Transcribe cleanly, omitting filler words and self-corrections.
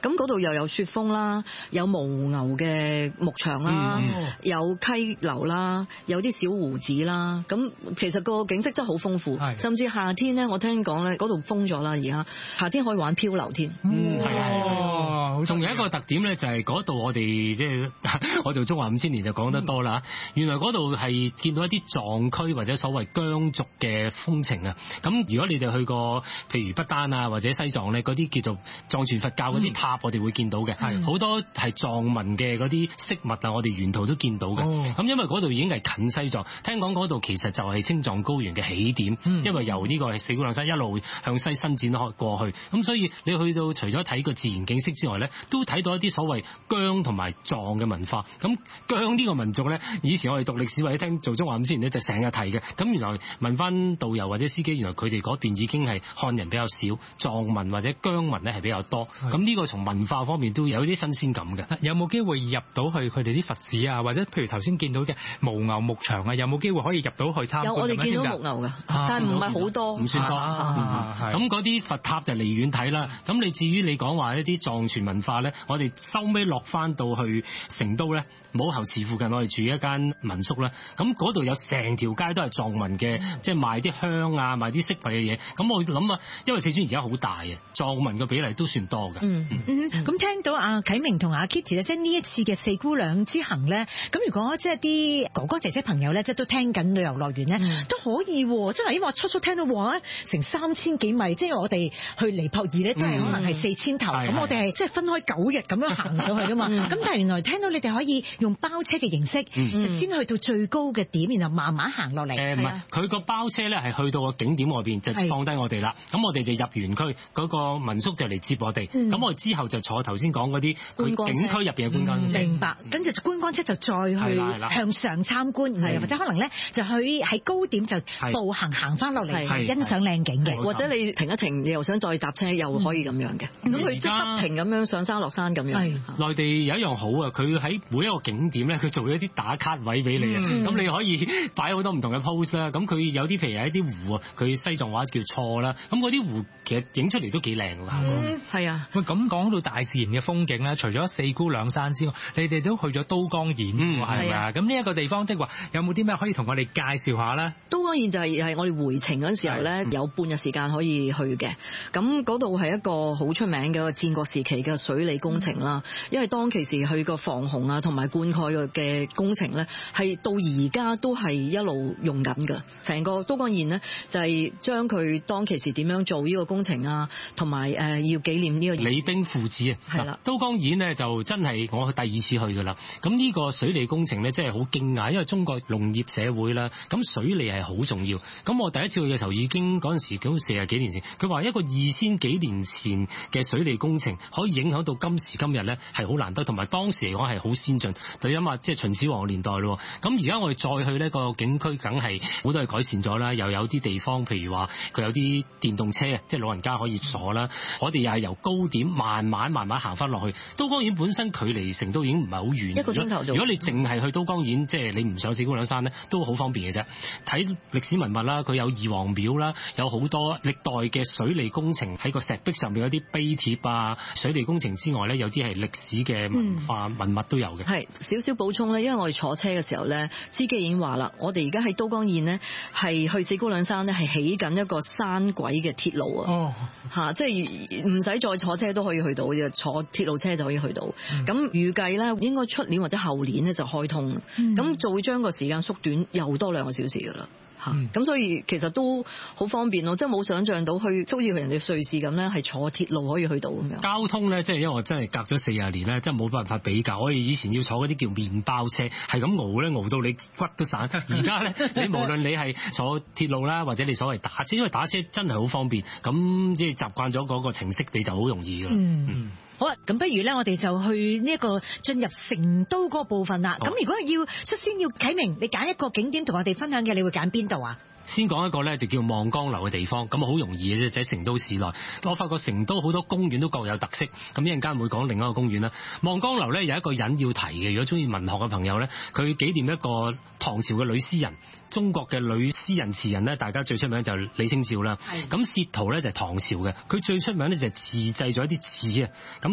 咁嗰度又有雪峰啦，有牦牛嘅牧場啦，有溪流啦，有啲小湖子啦。咁其實個景色真係好豐富，甚至夏天咧，我聽講咧嗰度封咗啦，而家夏天可以玩漂流添。 仲有一個特點咧，就係嗰度我哋即係我做中華5000年就講得多啦。原來嗰度係見到一啲藏區或者所謂羌族嘅風情啊。咁如果你哋去過譬如不丹啊或者西藏咧，嗰啲叫做藏傳佛教嗰啲塔，我哋會見到嘅，好多係藏民嘅嗰啲飾物啊，我哋沿途都見到嘅。咁因為嗰度已經係近西藏，聽講嗰度其實就係青藏高原嘅起點，因為由呢個四姑娘山一路向西伸展開過去，咁所以你去到除咗睇個自然景色之外咧，都睇到一啲所謂羌同埋藏嘅文化。咁羌呢個民族咧，以前我哋讀歷史或者聽做中華5000年咧，就成日提嘅。咁原來問翻導遊或者司機，原來佢哋嗰邊已經係漢人比較少，藏民或者羌民咧係比較多。咁呢個從文化方面都有啲新鮮感嘅。 有冇機會入到去佢哋啲佛寺啊？或者譬如頭先見到嘅牦牛牧場啊，有冇機會可以入到去參觀？ 有，我哋見到牧牛㗎，但係唔係好多， 唔算多。咁嗰啲佛塔就離遠睇啦。咁你至於你講話一啲藏傳文化咧，我哋收尾落翻到去成都咧，武侯祠附近我哋住一間民宿啦。咁嗰度有成條街都係藏民嘅，即係賣啲香啊，賣啲飾品嘅嘢。咁我諗啊，因為四川而家好大啊，藏民嘅比例都算多嘅。 咁聽到阿啟明同阿 Kitty 咧，即係呢一次嘅四姑娘之行咧，咁如果即係啲哥哥姐姐朋友咧，即係都聽緊旅遊樂園咧，都可以喎。即係因為我初聽到話成3000幾米，即係我哋去尼泊爾咧都係可能係4000頭，咁我哋係即係分開9日咁樣行上去噶嘛。咁但係原來聽到你哋可以用包車嘅形式，就先去到最高嘅點，然後慢慢行落嚟。 唔係，佢個包車咧係去到個景點外邊就放低我哋啦。咁我哋就入園區，嗰個民宿就嚟接我哋。咁我之後就坐頭先講嗰啲佢景區入邊嘅觀光車。 明白。跟住觀光車就再去向上參觀，或者可能咧就去喺高點就步行翻落嚟，欣賞靚景嘅。 或者你停一停，你又想再搭車，又可以咁樣嘅。咁佢即係不停咁樣上山落山咁樣。 內地有一樣好啊，佢喺每一個景點咧，佢做咗一啲打卡位俾你啊。咁你可以擺好多唔同嘅 pose 啦。咁佢有啲譬如係一啲湖啊，佢西藏話叫錯啦。咁嗰啲湖其實影出嚟都幾靚㗎。 係啊。 喂，咁講到大自然嘅風景咧，除咗四姑娘山之外，你哋都去咗都江堰，係咪啊？咁呢一個地方的話，有冇啲咩可以同我哋介紹下咧？ 都江堰就係我哋回程嗰陣時候咧，有半日時間可以去嘅。咁嗰度係一個好出名嘅戰國時期嘅水利工程啦。因為當其時去個防洪啊同埋灌溉嘅工程咧，係到而家都係一路用緊㗎。成個都江堰呢，就係將佢當其時點樣做呢個工程啊，同埋要紀念呢個李冰父子啊。 係啦， 都江堰呢，就真係我第2次去㗎啦。咁呢個水利工程咧真係好驚訝，因為中國農業社會啦，咁水利係好重要。咁我第一次去嘅時候已經嗰陣時咁40幾年前，佢話一個2000幾年前嘅水利工程可以影響到今時今日咧，係好難得，同埋當時嚟講係好先進。你諗下，即係秦始皇嘅年代咯。咁而家我哋再去呢個景區，梗係好多係改善咗啦，又有啲地方譬如話佢有啲電動車啊，即係老人家可以坐啦。我哋又係由高點慢慢行翻落去。都江堰本身距離成都已經唔係好遠，1個鐘頭。如果你淨係去都江堰，即係你唔上四姑娘山咧，都好方便嘅啫。睇歷史文物啦，佢有二王廟啦，有好多歷代嘅水利工程喺個石壁上面有啲碑帖啊。水利工程之外咧，有啲係歷史嘅文化文物都有嘅。 係少少補充咧，因為我哋坐車嘅時候咧，司機已經話啦，我哋而家喺都江堰呢，係去四姑娘山咧，係起緊一個山軌嘅鐵路啊。即係唔使再坐車都可以去到嘅，坐鐵路車就可以去到。咁預計咧應該出年或者後年咧就開通，咁就會將個時間縮短又多2個小時㗎啦。咁所以其實都好方便咯，即係冇想象到去好似去人哋瑞士咁咧，係坐鐵路可以去到咁樣。 交通咧，即係因為我真係隔咗40年咧，真係冇辦法比較。我哋以前要坐嗰啲叫麵包車，係咁熬咧，熬到你骨都散。而家咧，你無論你係坐鐵路啦，或者你所謂打車，因為打車真係好方便。咁即係習慣咗嗰個程式，你就好容易㗎啦。 好啦，咁不如咧，我哋就去呢一個進入成都嗰個部分啦。咁如果要率先要啟明，你揀一個景點同我哋分享嘅，你會揀邊度啊？ 先講一個咧，就叫望江樓嘅地方，咁好容易嘅啫，就喺成都市內。我發覺成都好多公園都各有特色，咁一陣間會講另一個公園啦。望江樓咧有一個人要提嘅，如果中意文學嘅朋友咧，佢紀念一個唐朝嘅女詩人，中國嘅女詩人詞人咧，大家最出名就係李清照啦。咁薛濤咧就係唐朝嘅，佢最出名咧就係自製咗一啲字啊。咁